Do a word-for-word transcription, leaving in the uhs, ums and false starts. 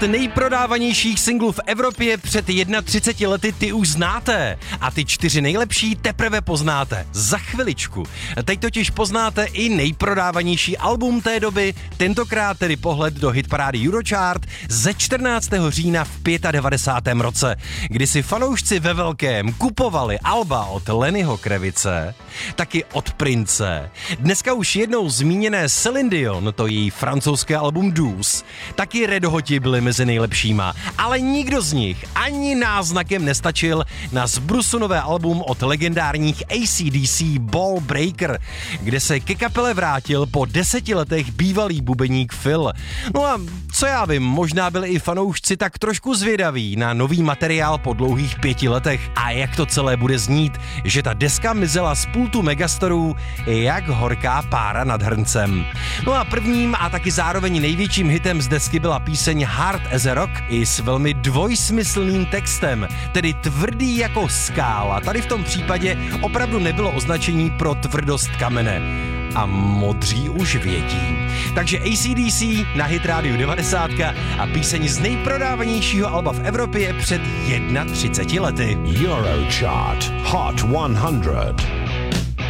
nejprodávanějších singlů v Evropě před třiceti jednou lety ty už znáte a ty čtyři nejlepší teprve poznáte za chviličku. Teď totiž poznáte i nejprodávanější album té doby, tentokrát tedy pohled do hitparády Eurochart ze čtrnáctého října v devadesátém pátém roce, kdy si fanoušci ve velkém kupovali alba od Lennyho Kravice, taky od Prince, dneska už jednou zmíněné Celine Dion, to její francouzské album Douce, taky Red Hoti byli mezi nejlepšíma, ale nikdo z nich ani náznakem nestačil na zbrusunové album od legendárních A C D C Ball Breaker, kde se ke kapele vrátil po deseti letech bývalý bubeník Phil. No a co já vím, možná byli i fanoušci tak trošku zvědaví na nový materiál po dlouhých pěti letech a jak to celé bude znít, že ta deska mizela z pultu Megastorů jak horká pára nad hrncem. No a prvním a taky zároveň největším hitem z desky byla píseň Hard as a Rock i s velmi dvojsmyslným textem, tedy tvrdý jako skála. Tady v tom případě opravdu nebylo označení pro tvrdost kamene. A modří už vědí. Takže A C D C na Hit Radio devadesát a píseň z nejprodávanějšího alba v Evropě před třiceti jednou lety. Eurochart Hot one hundred.